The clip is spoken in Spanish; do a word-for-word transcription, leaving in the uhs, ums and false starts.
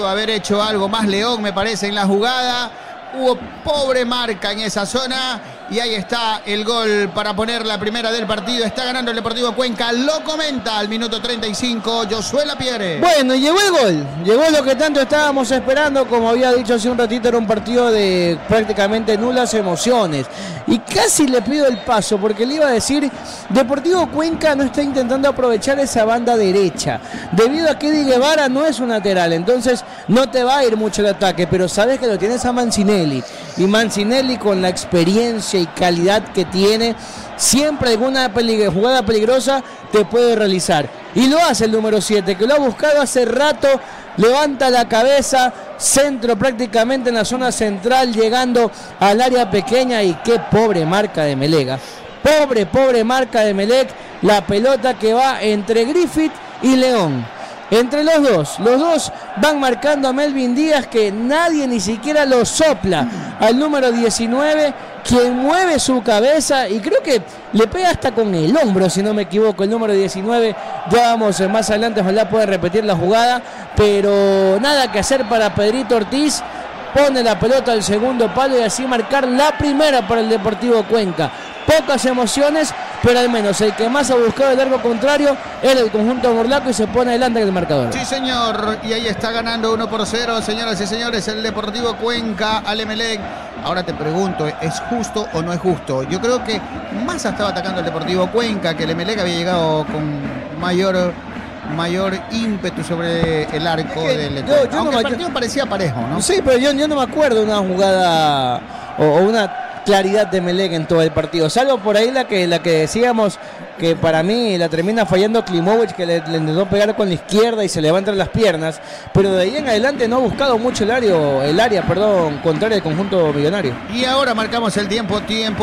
Pudo haber hecho algo más León, me parece, en la jugada. Hubo pobre marca en esa zona. Y ahí está el gol para poner la primera del partido. Está ganando el Deportivo Cuenca. Lo comenta al minuto treinta y cinco Josué Lapierre. Bueno, llegó el gol. Llegó lo que tanto estábamos esperando. Como había dicho hace un ratito, era un partido de prácticamente nulas emociones. Y casi le pido el paso porque le iba a decir, Deportivo Cuenca no está intentando aprovechar esa banda derecha. Debido a que Eddie Guevara no es un lateral. Entonces no te va a ir mucho el ataque. Pero sabes que lo tienes a Mancinelli. Y Mancinelli, con la experiencia y calidad que tiene, siempre alguna pelig- jugada peligrosa te puede realizar. Y lo hace el número siete, que lo ha buscado hace rato. Levanta la cabeza, centro prácticamente en la zona central, llegando al área pequeña. Y qué pobre marca de Melega. Pobre, pobre marca de Melec. La pelota que va entre Griffith y León. Entre los dos, los dos van marcando a Melvin Díaz, que nadie ni siquiera lo sopla. Al número diecinueve, quien mueve su cabeza y creo que le pega hasta con el hombro, si no me equivoco, el número diecinueve. Ya vamos más adelante, ojalá pueda repetir la jugada, pero nada que hacer para Pedrito Ortiz. Pone la pelota al segundo palo y así marcar la primera para el Deportivo Cuenca. Pocas emociones, pero al menos el que más ha buscado el largo contrario era el conjunto morlaco y se pone adelante en el marcador. Sí, señor, y ahí está ganando uno por cero, señoras y señores, el Deportivo Cuenca al Emelec. Ahora te pregunto, ¿es justo o no es justo? Yo creo que Massa estaba atacando al Deportivo Cuenca, que el Emelec había llegado con mayor... mayor ímpetu sobre el arco es que del Emelec. Aunque no, el partido yo, parecía parejo, ¿no? Sí, pero yo, yo no me acuerdo de una jugada o, o una claridad de Emelec en todo el partido, salvo por ahí la que la que decíamos que para mí la termina fallando Klimovic, que le, le intentó pegar con la izquierda y se levanta las piernas, pero de ahí en adelante no ha buscado mucho el área, el área, perdón, contrario al conjunto millonario. Y ahora marcamos el tiempo, tiempo